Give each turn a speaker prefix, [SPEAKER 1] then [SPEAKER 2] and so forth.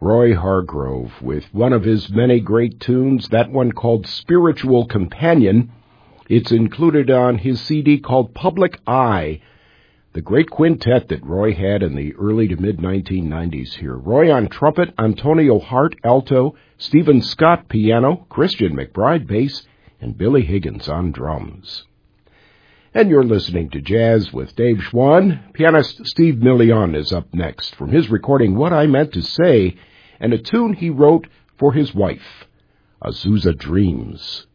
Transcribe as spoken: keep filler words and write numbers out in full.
[SPEAKER 1] Roy Hargrove with one of his many great tunes, that one called Spiritual Companion. It's included on his C D called Public Eye, the great quintet that Roy had in the early to mid nineteen nineties here. Roy on trumpet, Antonio Hart alto, Stephen Scott piano, Christian McBride bass, and Billy Higgins on drums. And you're listening to Jazz with Dave Schwann. Pianist Steve Million is up next from his recording What I Meant to Say, and a tune he wrote for his wife, Azusa Dreams.